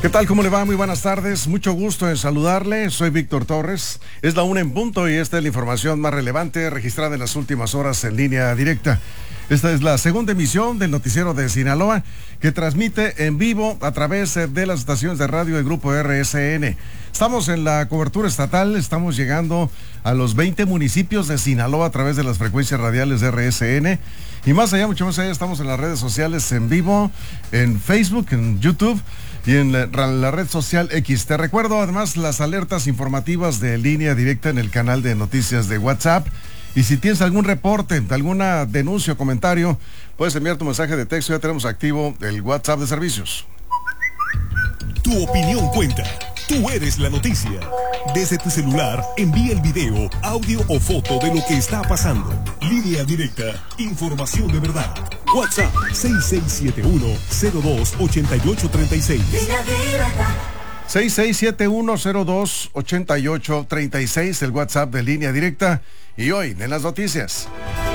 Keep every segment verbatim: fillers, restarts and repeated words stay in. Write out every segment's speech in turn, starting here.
¿Qué tal? ¿Cómo le va? Muy buenas tardes. Mucho gusto en saludarle. Soy Víctor Torres. Es la una en punto y esta es la información más relevante registrada en las últimas horas en línea directa. Esta es la segunda emisión del noticiero de Sinaloa que transmite en vivo a través de las estaciones de radio del Grupo R S N. Estamos en la cobertura estatal, estamos llegando a los veinte municipios de Sinaloa a través de las frecuencias radiales de R S N. Y más allá, mucho más allá, estamos en las redes sociales en vivo, en Facebook, en YouTube y en la, la red social X. Te recuerdo además las alertas informativas de línea directa en el canal de noticias de WhatsApp. Y si tienes algún reporte, alguna denuncia o comentario, puedes enviar tu mensaje de texto. Ya tenemos activo el WhatsApp de servicios. Tu opinión cuenta. Tú eres la noticia. Desde tu celular, envía el video, audio o foto de lo que está pasando. Línea directa. Información de verdad. WhatsApp seis seis siete uno cero dos ocho ocho tres seis. seis seis siete uno cero dos ocho ocho tres seis, el WhatsApp de línea directa. Y hoy, en las noticias.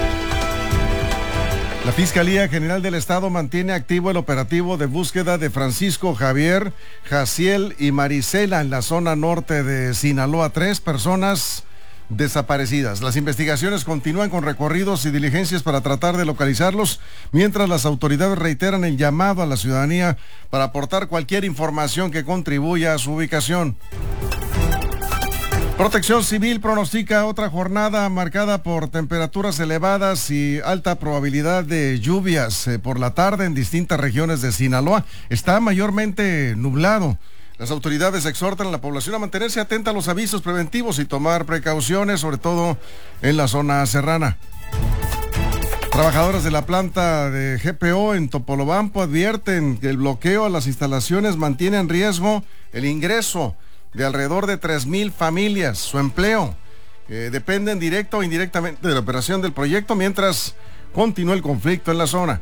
La Fiscalía General del Estado mantiene activo el operativo de búsqueda de Francisco Javier, Jaciel y Marisela en la zona norte de Sinaloa. Tres personas desaparecidas. Las investigaciones continúan con recorridos y diligencias para tratar de localizarlos, mientras las autoridades reiteran el llamado a la ciudadanía para aportar cualquier información que contribuya a su ubicación. Protección Civil pronostica otra jornada marcada por temperaturas elevadas y alta probabilidad de lluvias eh, por la tarde en distintas regiones de Sinaloa. Está mayormente nublado. Las autoridades exhortan a la población a mantenerse atenta a los avisos preventivos y tomar precauciones, sobre todo en la zona serrana. Trabajadores de la planta de G P O en Topolobampo advierten que el bloqueo a las instalaciones mantiene en riesgo el ingreso de alrededor de tres mil familias, su empleo. Eh, dependen directo o indirectamente de la operación del proyecto mientras continúa el conflicto en la zona.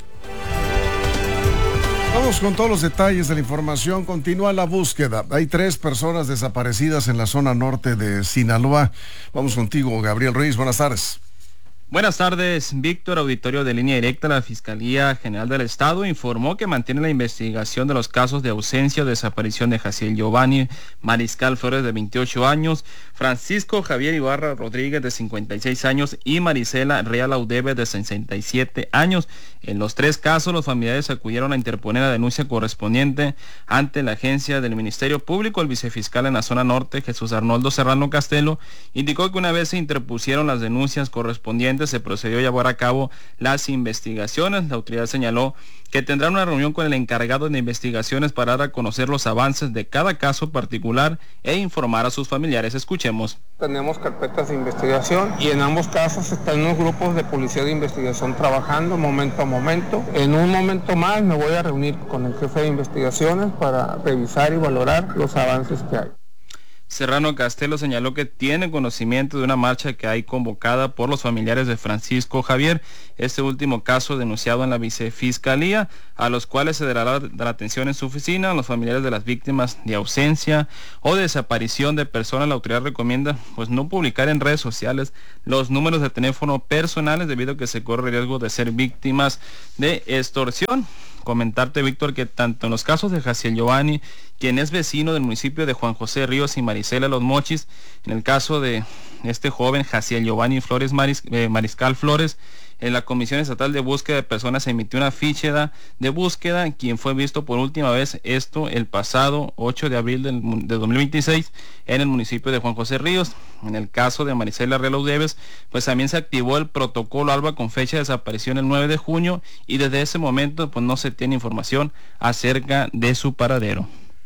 Vamos con todos los detalles de la información. Continúa la búsqueda. Hay tres personas desaparecidas en la zona norte de Sinaloa. Vamos contigo, Gabriel Ruiz. Buenas tardes. Buenas tardes, Víctor. Auditorio de línea directa. La Fiscalía General del Estado informó que mantiene la investigación de los casos de ausencia o desaparición de Jaciel Giovanni Mariscal Flores, de veintiocho años, Francisco Javier Ibarra Rodríguez, de cincuenta y seis años, y Marisela Real Audebe, de sesenta y siete años. En los tres casos, los familiares acudieron a interponer la denuncia correspondiente ante la agencia del Ministerio Público. El vicefiscal en la zona norte, Jesús Arnoldo Serrano Castelo, indicó que una vez se interpusieron las denuncias correspondientes, se procedió a llevar a cabo las investigaciones. La autoridad señaló que tendrá una reunión con el encargado de investigaciones para dar a conocer los avances de cada caso particular e informar a sus familiares. Escuchemos. Tenemos carpetas de investigación y en ambos casos están unos grupos de policía de investigación trabajando momento a momento. En un momento más me voy a reunir con el jefe de investigaciones para revisar y valorar los avances que hay. Serrano Castelo señaló que tiene conocimiento de una marcha que hay convocada por los familiares de Francisco Javier, este último caso denunciado en la vicefiscalía, a los cuales se dará la atención en su oficina. A los familiares de las víctimas de ausencia o desaparición de personas, la autoridad recomienda pues no publicar en redes sociales los números de teléfono personales, debido a que se corre el riesgo de ser víctimas de extorsión. Comentarte, Víctor, que tanto en los casos de Jaciel Giovanni, quien es vecino del municipio de Juan José Ríos, y Marisela Los Mochis, en el caso de este joven Jaciel Giovanni Flores Maris, eh, Mariscal Flores, en la Comisión Estatal de Búsqueda de Personas se emitió una ficha de búsqueda, quien fue visto por última vez esto el pasado ocho de abril del, de dos mil veintiséis en el municipio de Juan José Ríos. En el caso de Marisela Real Audeves, pues también se activó el protocolo ALBA con fecha de desaparición el nueve de junio, y desde ese momento pues no se tiene información acerca de su paradero.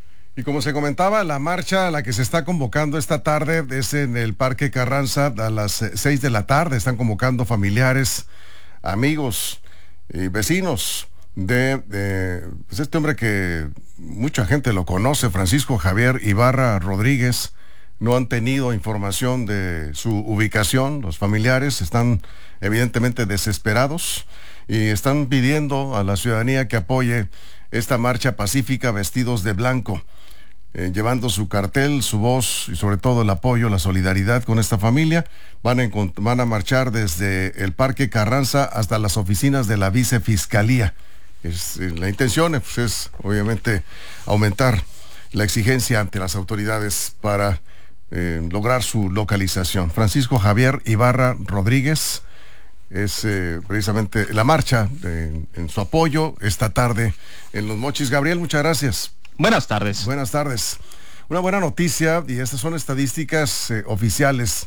Y como se comentaba, la marcha a la que se está convocando esta tarde es en el Parque Carranza a las seis de la tarde. Están convocando familiares, amigos y vecinos de, de pues este hombre que mucha gente lo conoce, Francisco Javier Ibarra Rodríguez. No han tenido información de su ubicación. Los familiares están evidentemente desesperados y están pidiendo a la ciudadanía que apoye esta marcha pacífica vestidos de blanco, eh, llevando su cartel, su voz y sobre todo el apoyo, la solidaridad con esta familia. Van a, van a marchar desde el Parque Carranza hasta las oficinas de la vicefiscalía. Es, la intención pues, es obviamente aumentar la exigencia ante las autoridades para eh, lograr su localización. Francisco Javier Ibarra Rodríguez es eh, precisamente la marcha de, en su apoyo esta tarde en Los Mochis. Gabriel, muchas gracias. Buenas tardes. Buenas tardes. Una buena noticia, y estas son estadísticas eh, oficiales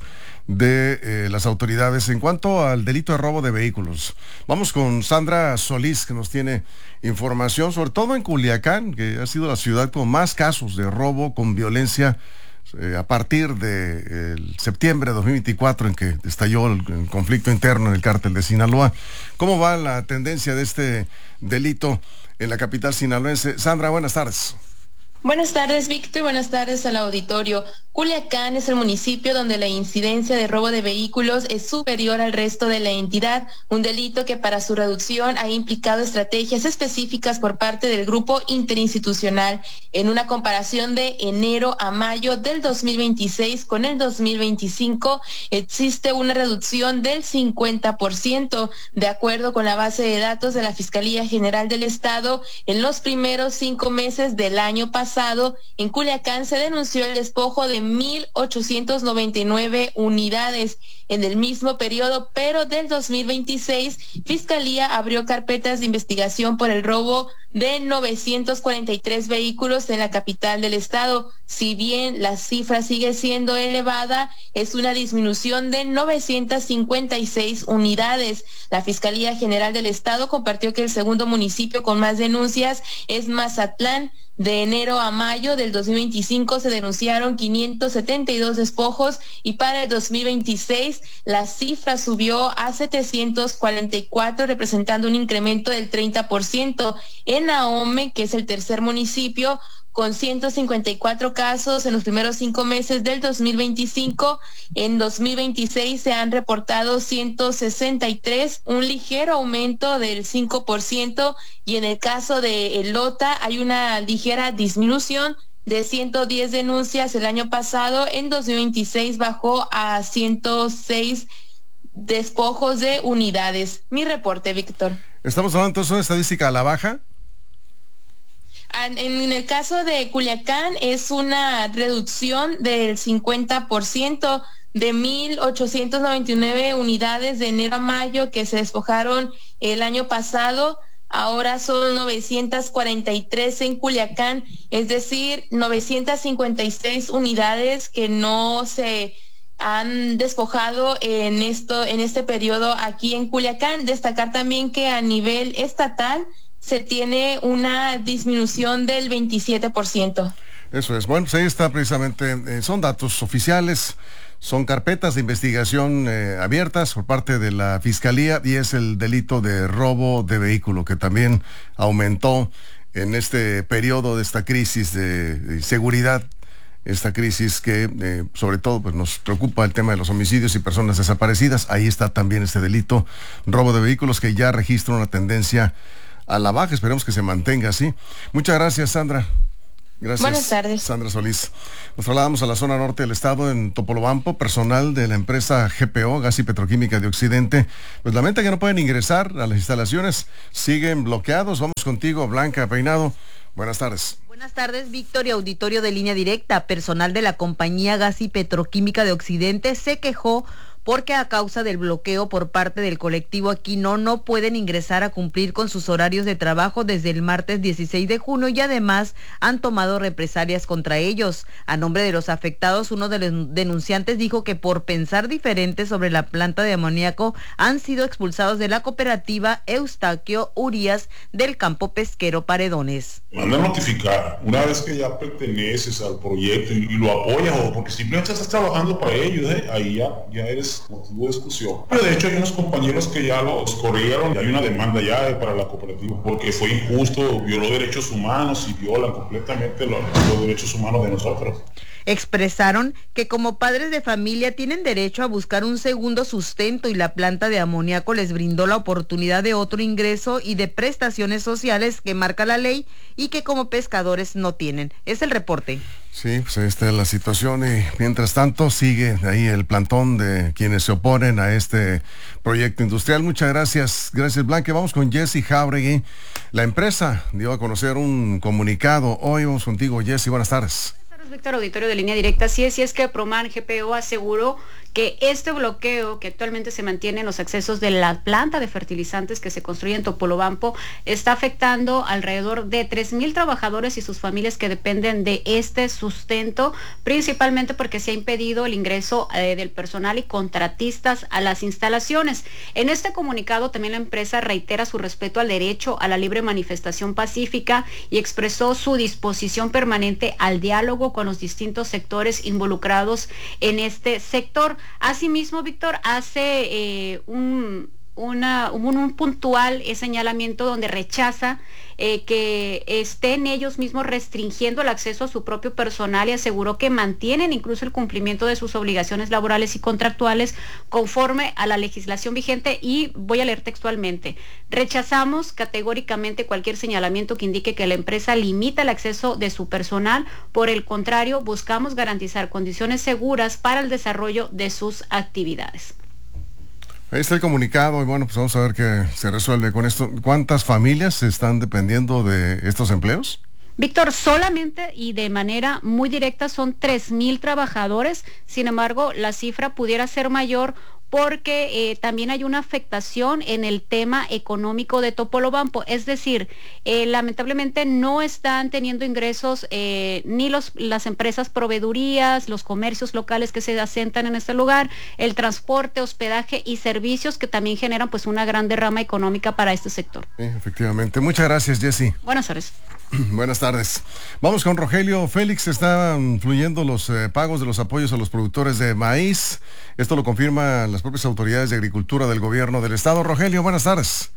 de eh, las autoridades en cuanto al delito de robo de vehículos. Vamos con Sandra Solís, que nos tiene información, sobre todo en Culiacán, que ha sido la ciudad con más casos de robo con violencia eh, a partir de eh, septiembre de dos mil veinticuatro, en que estalló el, el conflicto interno en el cártel de Sinaloa. ¿Cómo va la tendencia de este delito en la capital sinaloense? Sandra, buenas tardes. Buenas tardes, Víctor, y buenas tardes al auditorio. Culiacán es el municipio donde la incidencia de robo de vehículos es superior al resto de la entidad, un delito que para su reducción ha implicado estrategias específicas por parte del grupo interinstitucional. En una comparación de enero a mayo del dos mil veintiséis con el dos mil veinticinco, existe una reducción del cincuenta por ciento. De acuerdo con la base de datos de la Fiscalía General del Estado, en los primeros cinco meses del año pasado, en Culiacán se denunció el despojo de mil ochocientos noventa y nueve unidades. En el mismo periodo, pero del dos mil veintiséis, Fiscalía abrió carpetas de investigación por el robo de novecientos cuarenta y tres vehículos en la capital del estado. Si bien la cifra sigue siendo elevada, es una disminución de novecientas cincuenta y seis unidades. La Fiscalía General del Estado compartió que el segundo municipio con más denuncias es Mazatlán. De enero a mayo del dos mil veinticinco se denunciaron quinientos setenta y dos despojos y para el dos mil veintiséis la cifra subió a setecientos cuarenta y cuatro, representando un incremento del treinta por ciento. En Ahome, que es el tercer municipio, con ciento cincuenta y cuatro casos en los primeros cinco meses del dos mil veinticinco. En dos mil veintiséis se han reportado ciento sesenta y tres, un ligero aumento del cinco por ciento, y en el caso de Elota hay una ligera disminución de ciento diez denuncias el año pasado. En dos mil veintiséis bajó a ciento seis despojos de unidades. Mi reporte, Víctor. Estamos hablando entonces de una estadística a la baja. En el caso de Culiacán es una reducción del cincuenta por ciento de mil ochocientos noventa y nueve unidades de enero a mayo que se despojaron el año pasado. Ahora son novecientas cuarenta y tres en Culiacán, es decir, novecientas cincuenta y seis unidades que no se han despojado en esto, en este periodo aquí en Culiacán. Destacar también que a nivel estatal se tiene una disminución del veintisiete por ciento. Eso es. Bueno, pues ahí está precisamente, eh, son datos oficiales, son carpetas de investigación eh, abiertas por parte de la Fiscalía, y es el delito de robo de vehículo que también aumentó en este periodo de esta crisis de, de seguridad, esta crisis que eh, sobre todo pues nos preocupa el tema de los homicidios y personas desaparecidas. Ahí está también este delito, robo de vehículos, que ya registra una tendencia a la baja. Esperemos que se mantenga así. Muchas gracias, Sandra. Gracias. Buenas tardes. Sandra Solís. Nos trasladamos a la zona norte del estado, en Topolobampo. Personal de la empresa G P O, Gas y Petroquímica de Occidente, pues lamenta que no pueden ingresar a las instalaciones, siguen bloqueados. Vamos contigo, Blanca Peinado. Buenas tardes. Buenas tardes, Víctor y auditorio de Línea Directa. Personal de la compañía Gas y Petroquímica de Occidente se quejó porque a causa del bloqueo por parte del colectivo Aquino no pueden ingresar a cumplir con sus horarios de trabajo desde el martes dieciséis de junio, y además han tomado represalias contra ellos. A nombre de los afectados, uno de los denunciantes dijo que por pensar diferente sobre la planta de amoníaco han sido expulsados de la cooperativa Eustaquio Urías del campo pesquero Paredones. Manda a notificar una vez que ya perteneces al proyecto y, y lo apoyas, o porque simplemente estás trabajando para ellos, ¿eh? Ahí ya, ya eres motivo de discusión. Pero de hecho hay unos compañeros que ya los corrieron y hay una demanda ya para la cooperativa porque fue injusto, violó derechos humanos y viola completamente los, los derechos humanos de nosotros. Expresaron que como padres de familia tienen derecho a buscar un segundo sustento, y la planta de amoníaco les brindó la oportunidad de otro ingreso y de prestaciones sociales que marca la ley y que como pescadores no tienen. Es el reporte. Sí, pues ahí está la situación y mientras tanto sigue ahí el plantón de quienes se oponen a este proyecto industrial. Muchas gracias, gracias Blanque. Vamos con Jessy Jauregui. La empresa dio a conocer un comunicado. Hoy vamos contigo, Jessy, buenas tardes. Buenas tardes, Víctor, auditorio de Línea Directa. Así es, y es que Proman G P O aseguró que este bloqueo que actualmente se mantiene en los accesos de la planta de fertilizantes que se construye en Topolobampo está afectando alrededor de tres mil trabajadores y sus familias que dependen de este sustento, principalmente porque se ha impedido el ingreso eh, del personal y contratistas a las instalaciones. En este comunicado también la empresa reitera su respeto al derecho a la libre manifestación pacífica y expresó su disposición permanente al diálogo con los distintos sectores involucrados en este sector. Asimismo, Víctor, hace eh, un, una, un, un puntual señalamiento donde rechaza eh, que estén ellos mismos restringiendo el acceso a su propio personal y aseguró que mantienen incluso el cumplimiento de sus obligaciones laborales y contractuales conforme a la legislación vigente, y voy a leer textualmente: rechazamos categóricamente cualquier señalamiento que indique que la empresa limita el acceso de su personal. Por el contrario, buscamos garantizar condiciones seguras para el desarrollo de sus actividades. Ahí está el comunicado y bueno, pues vamos a ver qué se resuelve con esto. ¿Cuántas familias están dependiendo de estos empleos? Víctor, solamente y de manera muy directa son tres mil trabajadores. Sin embargo, la cifra pudiera ser mayor porque eh, también hay una afectación en el tema económico de Topolobampo, es decir, eh, lamentablemente no están teniendo ingresos eh, ni los, las empresas proveedurías, los comercios locales que se asentan en este lugar, el transporte, hospedaje y servicios que también generan pues una gran derrama económica para este sector. Sí, efectivamente. Muchas gracias, Jessy. Buenas tardes. Buenas tardes. Vamos con Rogelio Félix. Están fluyendo los eh, pagos de los apoyos a los productores de maíz. Esto lo confirman las propias autoridades de agricultura del gobierno del estado. Rogelio, buenas tardes.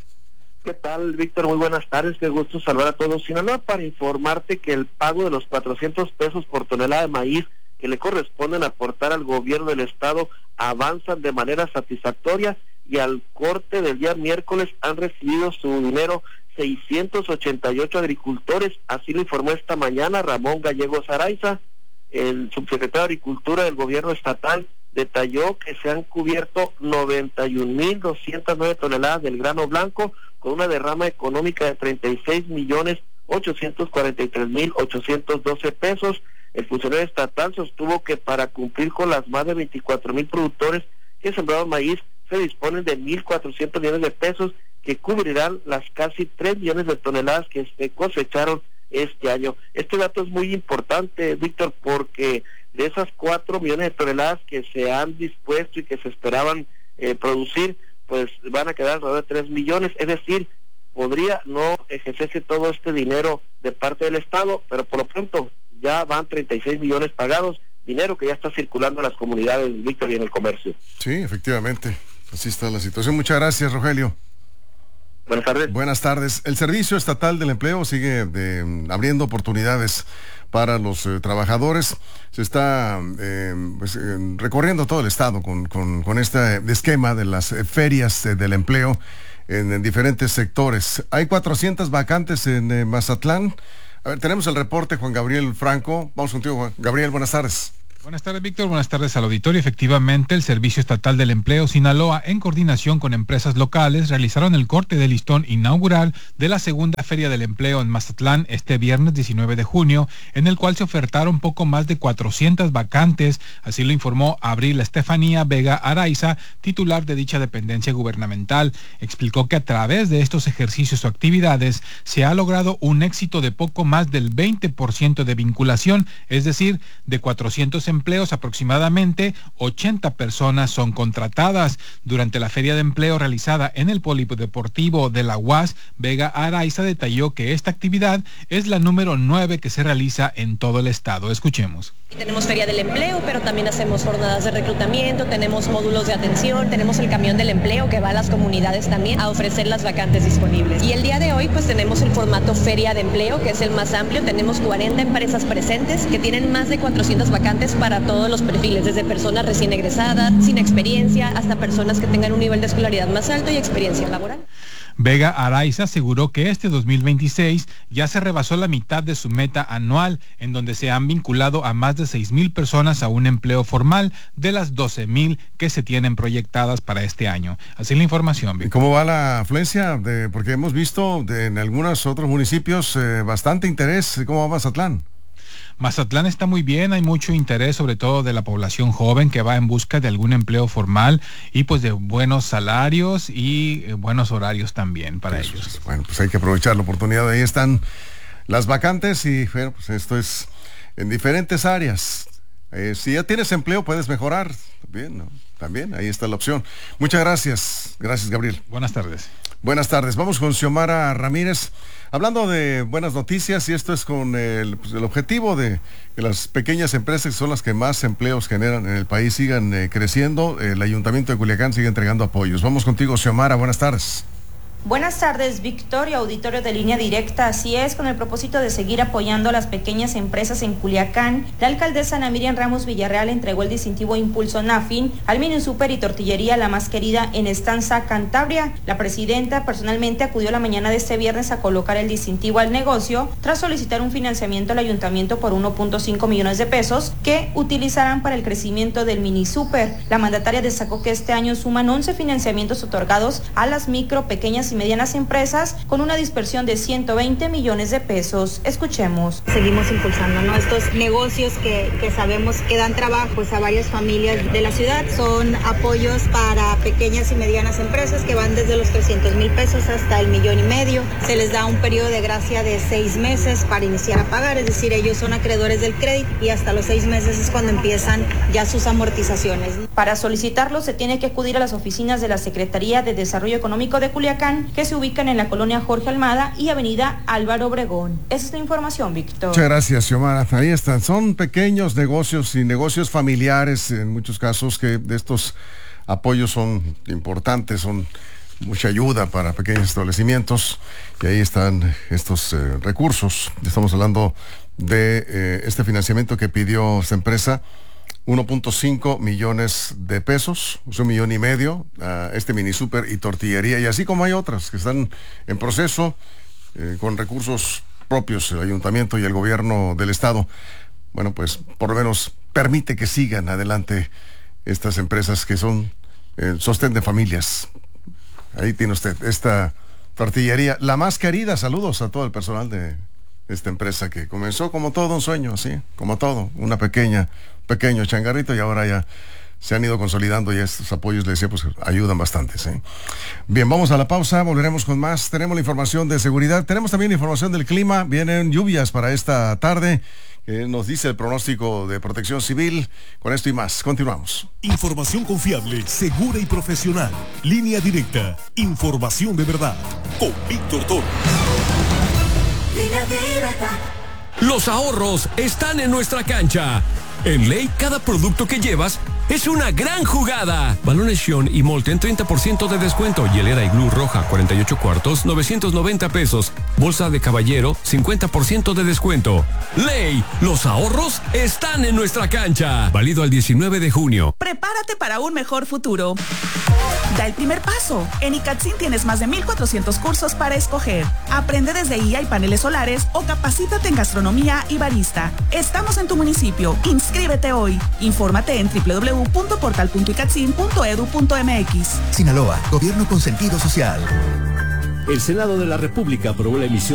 ¿Qué tal, Víctor? Muy buenas tardes. Qué gusto saludar a todos. Sinaloa, para informarte que el pago de los cuatrocientos pesos por tonelada de maíz que le corresponden aportar al gobierno del estado avanzan de manera satisfactoria, y al corte del día miércoles han recibido su dinero seiscientos ochenta y ocho agricultores. Así lo informó esta mañana Ramón Gallegos Araiza, el subsecretario de Agricultura del gobierno estatal. Detalló que se han cubierto noventa y un mil doscientas nueve toneladas del grano blanco, con una derrama económica de treinta y seis millones ochocientos cuarenta y tres mil ochocientos doce pesos. El funcionario estatal sostuvo que para cumplir con las más de veinticuatro mil productores que sembraron maíz, se disponen de mil cuatrocientos millones de pesos que cubrirán las casi tres millones de toneladas que se cosecharon este año. Este dato es muy importante, Víctor, porque de esas cuatro millones de toneladas que se han dispuesto y que se esperaban eh, producir, pues van a quedar alrededor de tres millones, es decir, podría no ejercerse todo este dinero de parte del Estado, pero por lo pronto ya van treinta y seis millones pagados, dinero que ya está circulando en las comunidades, Víctor, y en el comercio. Sí, efectivamente, así está la situación. Muchas gracias, Rogelio. Buenas tardes. Buenas tardes. El Servicio Estatal del Empleo sigue de, abriendo oportunidades para los eh, trabajadores. Se está eh, pues, eh, recorriendo todo el estado con, con, con este esquema de las eh, ferias eh, del empleo en, en diferentes sectores. Hay cuatrocientas vacantes en eh, Mazatlán. A ver, tenemos el reporte, Juan Gabriel Franco. Vamos contigo, Juan Gabriel, buenas tardes. Buenas tardes, Víctor. Buenas tardes al auditorio. Efectivamente, el Servicio Estatal del Empleo Sinaloa, en coordinación con empresas locales, realizaron el corte de listón inaugural de la segunda Feria del Empleo en Mazatlán este viernes diecinueve de junio, en el cual se ofertaron poco más de cuatrocientas vacantes. Así lo informó Abril Estefanía Vega Araiza, titular de dicha dependencia gubernamental. Explicó que a través de estos ejercicios o actividades se ha logrado un éxito de poco más del veinte por ciento de vinculación, es decir, de cuatrocientos empleos, aproximadamente ochenta personas son contratadas. Durante la feria de empleo realizada en el Polideportivo de la U A S, Vega Araiza detalló que esta actividad es la número nueve que se realiza en todo el estado. Escuchemos. Tenemos feria del empleo, pero también hacemos jornadas de reclutamiento, tenemos módulos de atención, tenemos el camión del empleo que va a las comunidades también a ofrecer las vacantes disponibles. Y el día de hoy pues tenemos el formato feria de empleo, que es el más amplio. Tenemos cuarenta empresas presentes que tienen más de cuatrocientas vacantes para todos los perfiles, desde personas recién egresadas, sin experiencia, hasta personas que tengan un nivel de escolaridad más alto y experiencia laboral. Vega Araiza aseguró que este dos mil veintiséis ya se rebasó la mitad de su meta anual, en donde se han vinculado a más de seis mil personas a un empleo formal de las doce mil que se tienen proyectadas para este año. Así la información. ¿Y cómo va la afluencia? De, porque hemos visto de, en algunos otros municipios eh, bastante interés. ¿Cómo va Mazatlán? Mazatlán está muy bien, hay mucho interés sobre todo de la población joven que va en busca de algún empleo formal y pues de buenos salarios y eh, buenos horarios también para pues, ellos. Bueno, pues hay que aprovechar la oportunidad. Ahí están las vacantes y bueno, pues esto es en diferentes áreas. Eh, si ya tienes empleo puedes mejorar. Bien, ¿no? También, ahí está la opción. Muchas gracias. Gracias, Gabriel. Buenas tardes. Buenas tardes. Vamos con Xiomara Ramírez. Hablando de buenas noticias, y esto es con el, pues, el objetivo de que las pequeñas empresas, que son las que más empleos generan en el país, sigan eh, creciendo. El Ayuntamiento de Culiacán sigue entregando apoyos. Vamos contigo, Xiomara. Buenas tardes. Buenas tardes, Víctor y auditorio de Línea Directa. Así es, con el propósito de seguir apoyando a las pequeñas empresas en Culiacán, la alcaldesa Ana Miriam Ramos Villarreal entregó el distintivo Impulso Nafin al mini super y tortillería La Más Querida en Estanza, Cantabria. La presidenta personalmente acudió la mañana de este viernes a colocar el distintivo al negocio tras solicitar un financiamiento al ayuntamiento por uno punto cinco millones de pesos que utilizarán para el crecimiento del mini super. La mandataria destacó que este año suman once financiamientos otorgados a las micro, pequeñas y medianas empresas con una dispersión de ciento veinte millones de pesos. Escuchemos. Seguimos impulsando, ¿no?, estos negocios que, que sabemos que dan trabajo pues, a varias familias de la ciudad. Son apoyos para pequeñas y medianas empresas que van desde los trescientos mil pesos hasta el millón y medio. Se les da un periodo de gracia de seis meses para iniciar a pagar, es decir, ellos son acreedores del crédito y hasta los seis meses es cuando empiezan ya sus amortizaciones. Para solicitarlo se tiene que acudir a las oficinas de la Secretaría de Desarrollo Económico de Culiacán, que se ubican en la colonia Jorge Almada y avenida Álvaro Obregón. Esa es la información, Víctor. Muchas gracias, Xiomara. Ahí están. Son pequeños negocios y negocios familiares, en muchos casos, que de estos apoyos son importantes, son mucha ayuda para pequeños establecimientos. Y ahí están estos eh, recursos. Estamos hablando de eh, este financiamiento que pidió esta empresa. uno punto cinco millones de pesos, un millón y medio, a este mini super y tortillería, y así como hay otras que están en proceso eh, con recursos propios, el ayuntamiento y el gobierno del estado. Bueno, pues por lo menos permite que sigan adelante estas empresas que son el sostén de familias. Ahí tiene usted esta tortillería, La Más Querida. Saludos a todo el personal de esta empresa que comenzó como todo un sueño, así, como todo, una pequeña pequeño changarrito, y ahora ya se han ido consolidando y estos apoyos, les decía, pues ayudan bastante, ¿sí? Bien, vamos a la pausa, volveremos con más. Tenemos la información de seguridad, tenemos también información del clima, vienen lluvias para esta tarde, que nos dice el pronóstico de Protección Civil. Con esto y más, continuamos. Información confiable, segura y profesional. Línea Directa, información de verdad, con Víctor Torres. Línea Directa. Los ahorros están en nuestra cancha. En Ley, cada producto que llevas es una gran jugada. Balones Xion y Molten, treinta por ciento de descuento. Hielera Iglú roja, cuarenta y ocho cuartos, novecientos noventa pesos. Bolsa de caballero, cincuenta por ciento de descuento. Ley, los ahorros están en nuestra cancha. Válido al diecinueve de junio. Prepárate para un mejor futuro. Da el primer paso. En ICATSIN tienes más de mil cuatrocientos cursos para escoger. Aprende desde I A y paneles solares o capacítate en gastronomía y barista. Estamos en tu municipio. Inscríbete hoy. Infórmate en doble u doble u doble u punto portal punto icatsin punto edu punto m x. Sinaloa, gobierno con sentido social. El Senado de la República aprobó la emisión